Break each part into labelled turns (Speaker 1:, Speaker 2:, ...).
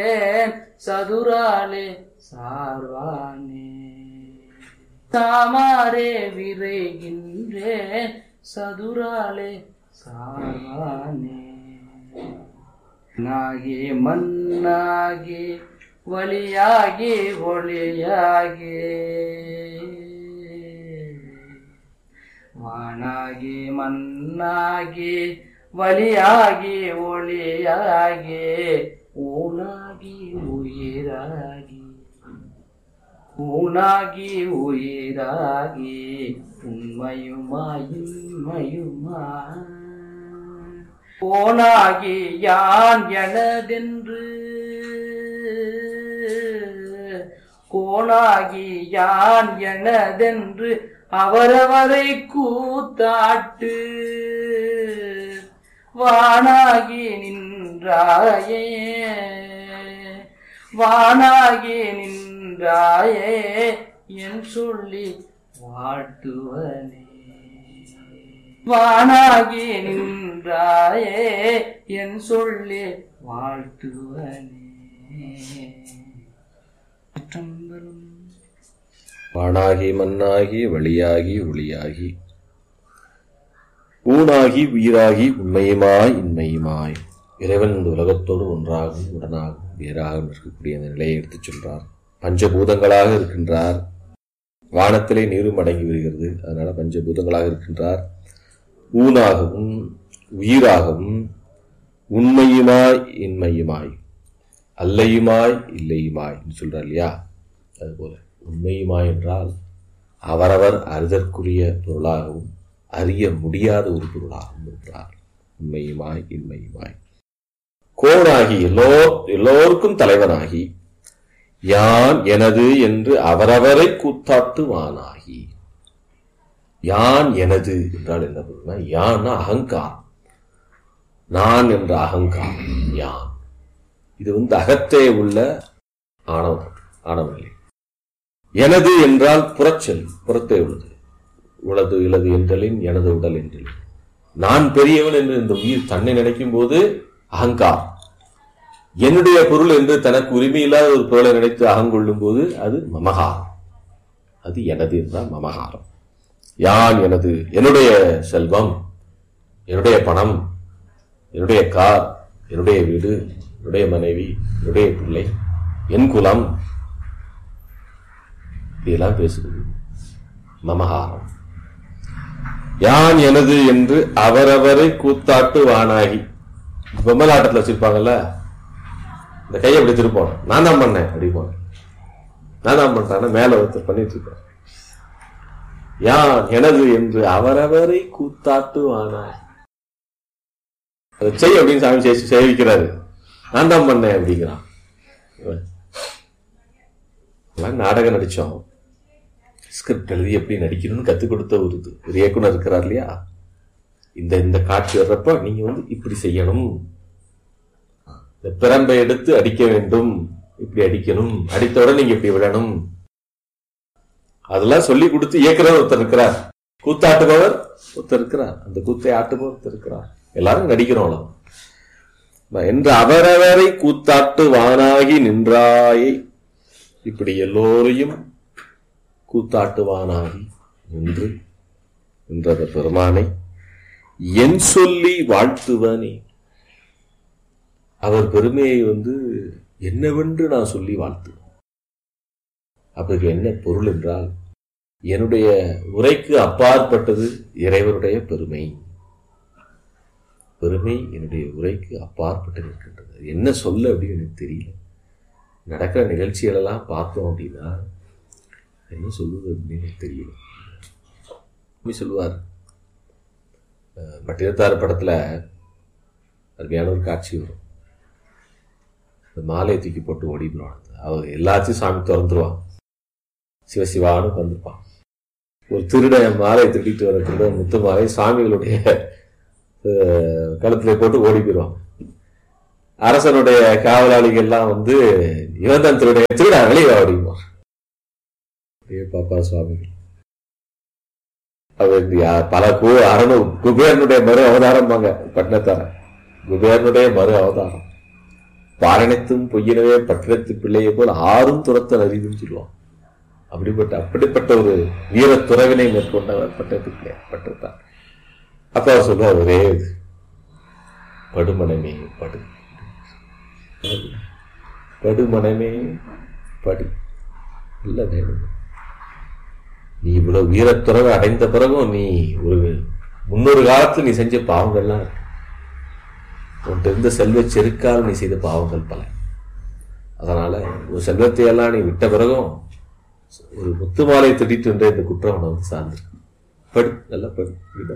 Speaker 1: சதுராலே சார்வானே தாமாரே விரைகின்றேன் சதுராலே சார்வானே நாகி மண்ணாகி வழியாகி ஒளியாகி வானாகி மண்ணாகி வழியாகி ஒளியாகி ஊனாகி உயிராகி ஊனாகி உயிராகி உண்மையுமாய் இன்மையுமாய் போனாகி யான் எனதென்று கோனாகி யான் எனதென்று அவரவரை கூத்தாட்டு வானாகி நின்றாயே வானாகி நின்றாயே என் சொல்லி வாழ்த்துவனே வானாகி நின்றாயே என் சொல்லி வாழ்த்துவனே.
Speaker 2: வானாகி மண்ணாகி வழியாகி ஒளியாகி ஊனாகி உயிராகி உண்மையுமாய் இன்மையுமாய் இறைவன் இந்த உலகத்தோடு ஒன்றாகவும் உடனாகவும் வேறாகவும் இருக்கக்கூடிய அந்த நிலையை எடுத்துச் சொல்றார். பஞ்சபூதங்களாக இருக்கின்றார். வானத்திலே நீரும் அடங்கி வருகிறது, அதனால பஞ்சபூதங்களாக இருக்கின்றார். ஊனாகவும் உயிராகவும் உண்மையுமாய் இன்மையுமாய் அல்லையுமாய் இல்லையுமாய் சொல்றார் இல்லையா? அதுபோல உண்மையுமாய் என்றால் அவரவர் அறிதற்குரிய பொருளாகவும் அறிய முடியாத ஒரு பொருளாகவும் இருக்கிறார். உண்மையுமாய் இன்மையுமாய் கோனாகி எல்லோருக்கும் தலைவனாகி யான் எனது என்று அவரவரை கூத்தாட்டுவானாகி. யான் எனது என்றால் என்ன பொருள்னா, யான்னா அகங்காரம், நான் என்ற அகங்காரம் யான். இது அகத்தே உள்ள ஆணவநிலை. எனது என்றால் புறச்சொல், புறத்தே உள்ளது. உளது இலது என்றலின் எனது உடல் என்றலின் நான் பெரியவன் என்று இந்த உயிர் தன்னை நினைக்கும் போது அகங்காரம். என்னுடைய பொருள் என்று தனக்கு உரிமையில்லாத ஒரு பொருளை நினைத்து அகங்கொள்ளும் போது அது மமகாரம். அது எனது என்றால் மமகாரம். யான் எனது, என்னுடைய செல்வம், என்னுடைய பணம், என்னுடைய கார், என்னுடைய வீடு, என்னுடைய மனைவி, என்னுடைய பிள்ளை, என் குலம், இதெல்லாம் பேசுகிறது மமகாரம். யான் எனது என்று அவரவரை கூத்தாட்டு வானாகி. பொம்மலாட்டத்தில் வச்சிருப்பாங்கல்ல, இந்த கையை அப்படி திருப்போம், நான் தான் பண்ணேன் அப்படி போனேன், நான் தான் பண்றேன், மேல ஒருத்தர் பண்ணிட்டு இருப்பேன். யான் எனது என்று அவரவரை கூத்தாட்டு வானாகி. அதை செய் அப்படின்னு சாமி சேவிக்கிறாரு, நான் தான் பண்ணேன் அப்படிங்கிறான். நாடகம் நடிச்சோம், ஸ்கிரிப்ட் எழுதி எப்படி நடிக்கணும்னு கத்துக் கொடுத்த ஒரு இயக்குனர் இருக்கிறார் இல்லையா? இந்த காட்சி வர்றப்ப நீங்க இப்படி செய்யணும், இந்த பிரம்பை எடுத்து அடிக்க வேண்டும், இப்படி அடிக்கணும், அடித்தவுடன் நீங்க இப்படி விடணும், அதெல்லாம் சொல்லி கொடுத்து இயக்குனர் ஒருத்தர் இருக்கிறார், கூத்தாட்டுபவர் ஒருத்தர் இருக்கிறார், அந்த கூத்தை ஆட்டுபவர் ஒருத்தர் இருக்கிறார். எல்லாரும் நடிக்கிறோம் என்று அவரவரை கூத்தாட்டு வானாகி நின்றாயை. இப்படி எல்லோரையும் கூத்தாட்டுவானாகி நின்று நின்றத பெருமானை என் சொல்லி வாழ்த்துவனே. அவர் பெருமையை என்னவென்று நான் சொல்லி வாழ்த்துவேன். அப்படி என்ன பொருள் என்றால், என்னுடைய உரைக்கு அப்பாற்பட்டது இறைவனுடைய பெருமை. பெருமை என்னுடைய உரைக்கு அப்பாற்பட்டு இருக்கின்றது. என்ன சொல்ல அப்படின்னு எனக்கு தெரியல. நடக்கிற நிகழ்ச்சிகளெல்லாம் பார்த்தோம் அப்படின்னா என்ன சொல்லுவது அப்படின்னு எனக்கு தெரியல. சொல்லுவார், பட்டினத்தார் படத்துல அருமையான ஒரு காட்சி வரும். இந்த மாலையை தூக்கி போட்டு ஓடிடுவான். அவர் எல்லாத்தையும் சாமி திறந்துருவான், சிவசிவான்னு வந்திருப்பான். ஒரு திருடன் மாலையை திருடிட்டு வர திருடன் முத்து மாலை சாமிகளுடைய கழுத்துல போட்டு ஓடி போயிடுவான். அரசனுடைய காவலாளிகள்லாம் இவன் தான் திருடா வெளியே ஓடிடுவான். பாப்பா சுவாமிகள் அவர் பல குபேரனுடைய மறு அவதாரம், பட்டினத்தார குபேரனுடைய மறு அவதாரம். பாலனைத்தும் பொய்யினவே பட்டினத்து பிள்ளையை போல் ஆறும் துரத்த அறிவுன்னு சொல்லுவான். அப்படிப்பட்ட ஒரு வீர துறவினை மேற்கொண்டவர் பட்டத்து பிள்ளையார் பட்டத்தார். அப்ப அவர் சொல்லுவார், ஒரே இது, படுமனமே படு, படுமனமே படு. இல்ல வேணும், நீ இவ்வளவு வீரத்துறவை அடைந்த பிறகும் நீ ஒரு முன்னொரு காலத்துல நீ செஞ்ச பாவங்கள்லாம் இருக்கு. உன்கிட்ட இருந்த செல்வ செருக்கால் நீ செய்த பாவங்கள் பல. அதனால ஒரு செல்வத்தை எல்லாம் நீ விட்ட பிறகும் ஒரு முத்து மாலை திட்டிட்டு இந்த குற்றம் உன வந்து சார்ந்து படு, நல்லா படு.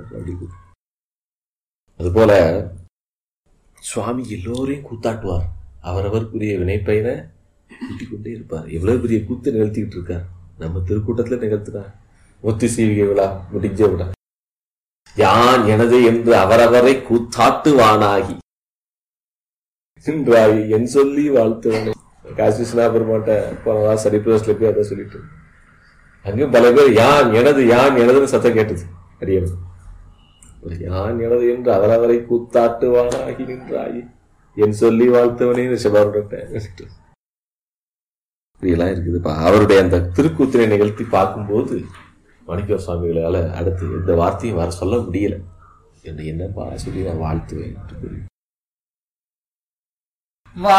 Speaker 2: அதுபோல சுவாமி எல்லோரையும் கூத்தாட்டுவார். அவரவருக்குரிய வினைப்பயனை கூட்டிக் கொண்டே இருப்பார். எவ்வளவு பெரிய கூத்து நிகழ்த்திக்கிட்டு இருக்கார். நம்ம திருக்கூட்டத்துல நிகழ்த்தினார். முத்து சீவிகை விழா முடிஞ்ச விழா. யான் எனது என்று அவரவரை கூத்தாட்டுவானாகி என்றாய் என் சொல்லி வாழ்த்துவானே. காசிஸ்னா பெருமாட்ட போனதா சரிப்பிரஸ்ல போய் அதை சொல்லிட்டு அங்கேயும் பல பேர் யான் எனதுன்னு சத்தம் கேட்டது. அடியணும் யான் எனது என்று அவரவரை கூத்தாட்டுவானாகி நின்றாய் என் சொல்லி வாழ்த்துவனே சிவாருடைய இப்படியெல்லாம் இருக்குதுப்பா. அவருடைய அந்த திருக்கூத்திரை நிகழ்த்தி பார்க்கும்போது மாணிக்க சுவாமிகளால அடுத்து எந்த வார்த்தையும் வர சொல்ல முடியல. என்னப்பா சொல்லி நான் வாழ்த்துவேன்.